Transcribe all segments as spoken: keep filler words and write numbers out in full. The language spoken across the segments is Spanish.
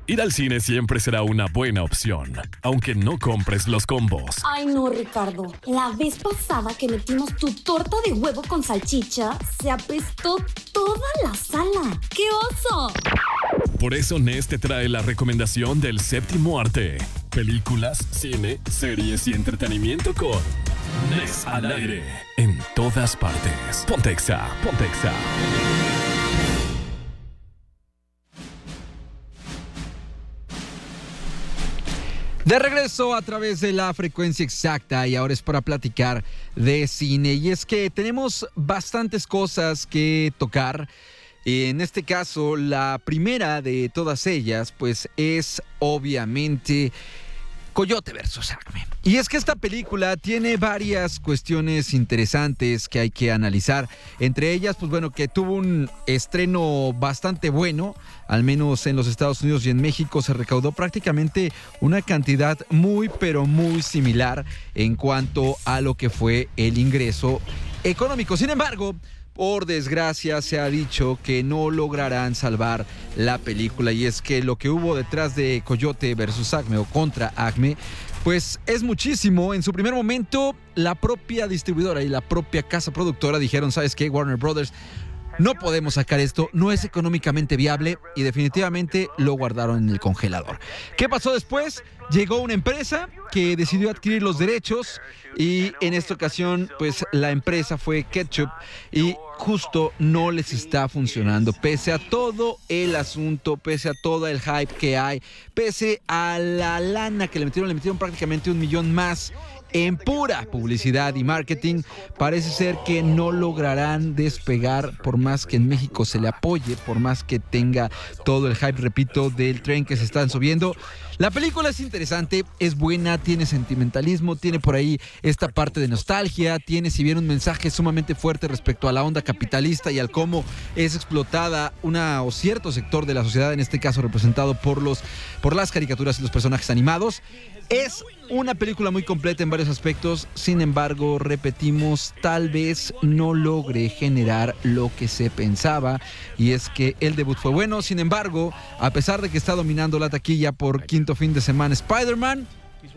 Ir al cine siempre será una buena opción, aunque no compres los combos. Ay no, Ricardo. La vez pasada que metimos tu torta de huevo con salchicha, se apestó toda la sala. ¡Qué oso! Por eso Nes te trae la recomendación del séptimo arte. Películas, cine, series y entretenimiento con Nes al aire. En todas partes. Ponte Exa, ponte Exa. De regreso a través de la frecuencia exacta y ahora es para platicar de cine. Y es que tenemos bastantes cosas que tocar. En este caso, la primera de todas ellas, pues es obviamente Coyote versus Acme. Y es que esta película tiene varias cuestiones interesantes que hay que analizar. Entre ellas, pues bueno, que tuvo un estreno bastante bueno, al menos en los Estados Unidos y en México se recaudó prácticamente una cantidad muy, pero muy similar en cuanto a lo que fue el ingreso económico. Sin embargo, por desgracia se ha dicho que no lograrán salvar la película, y es que lo que hubo detrás de Coyote versus Acme o contra Acme pues es muchísimo. En su primer momento la propia distribuidora y la propia casa productora dijeron: ¿sabes qué, Warner Brothers? No podemos sacar esto, no es económicamente viable, y definitivamente lo guardaron en el congelador. ¿Qué pasó después? Llegó una empresa que decidió adquirir los derechos y en esta ocasión pues la empresa fue Ketchup y justo no les está funcionando. Pese a todo el asunto, pese a todo el hype que hay, pese a la lana que le metieron, le metieron prácticamente un millón más en pura publicidad y marketing, parece ser que no lograrán despegar por más que en México se le apoye, por más que tenga todo el hype, repito, del tren que se están subiendo. La película es interesante, es buena, tiene sentimentalismo, tiene por ahí esta parte de nostalgia, tiene si bien un mensaje sumamente fuerte respecto a la onda capitalista y al cómo es explotada una o cierto sector de la sociedad, en este caso representado por los por las caricaturas y los personajes animados. Es una película muy completa en varios aspectos, sin embargo, repetimos, tal vez no logre generar lo que se pensaba, y es que el debut fue bueno. Sin embargo, a pesar de que está dominando la taquilla por quinto fin de semana Spider-Man,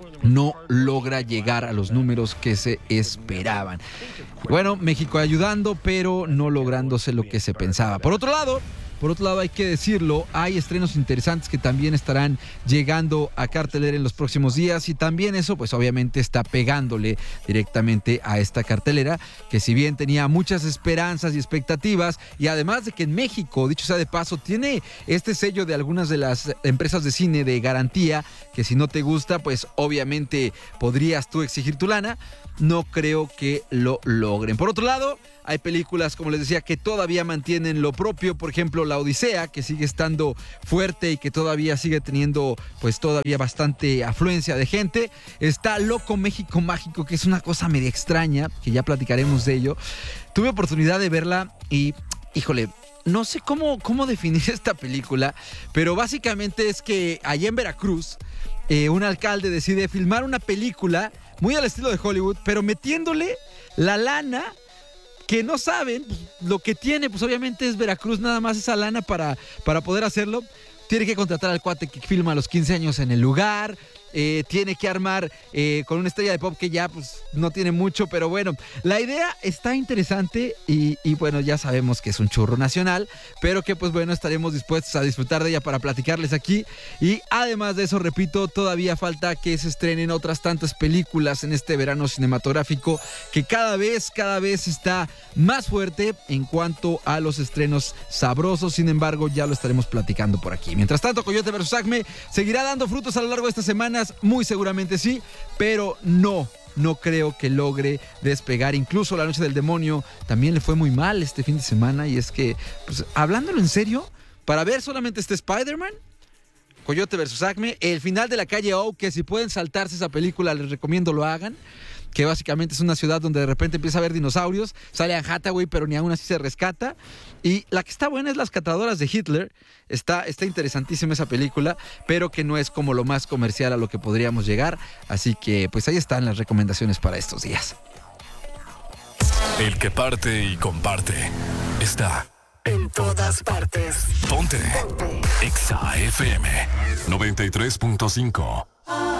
no logra llegar a los números que se esperaban. Bueno, México ayudando, pero no lográndose lo que se pensaba. Por otro lado, Por otro lado, hay que decirlo, hay estrenos interesantes que también estarán llegando a cartelera en los próximos días, y también eso pues obviamente está pegándole directamente a esta cartelera, que si bien tenía muchas esperanzas y expectativas, y además de que en México, dicho sea de paso, tiene este sello de algunas de las empresas de cine de garantía, que si no te gusta pues obviamente podrías tú exigir tu lana, no creo que lo logren. Por otro lado, hay películas, como les decía, que todavía mantienen lo propio. Por ejemplo, La Odisea, que sigue estando fuerte y que todavía sigue teniendo pues todavía bastante afluencia de gente. Está Loco México Mágico, que es una cosa media extraña, que ya platicaremos de ello. Tuve oportunidad de verla y, híjole, no sé cómo, cómo definir esta película, pero básicamente es que allá en Veracruz, eh, un alcalde decide filmar una película muy al estilo de Hollywood, pero metiéndole la lana que no saben, pues, lo que tiene, pues obviamente es Veracruz, nada más esa lana para, para poder hacerlo. Tiene que contratar al cuate que filma a los quince años en el lugar. Eh, tiene que armar eh, con una estrella de pop que ya pues no tiene mucho, pero bueno, la idea está interesante y, y bueno, ya sabemos que es un churro nacional, pero que pues bueno, estaremos dispuestos a disfrutar de ella para platicarles aquí. Y además de eso, repito, todavía falta que se estrenen otras tantas películas en este verano cinematográfico, que cada vez, cada vez está más fuerte en cuanto a los estrenos sabrosos. Sin embargo, ya lo estaremos platicando por aquí. Mientras tanto, Coyote versus. Acme seguirá dando frutos a lo largo de estas semanas, muy seguramente sí, pero no, no creo que logre despegar. Incluso La Noche del Demonio también le fue muy mal este fin de semana, y es que, pues, hablándolo en serio, para ver solamente este Spider-Man, Coyote versus. Acme, el final de La Calle O, que si pueden saltarse esa película, les recomiendo lo hagan, que básicamente es una ciudad donde de repente empieza a haber dinosaurios, sale Anne Hathaway, pero ni aún así se rescata. Y la que está buena es Las Catadoras de Hitler. Está, está interesantísima esa película, pero que no es como lo más comercial a lo que podríamos llegar. Así que pues ahí están las recomendaciones para estos días. El que parte y comparte está en En todas partes. Ponte. Ponte. Exa F M noventa y tres punto cinco.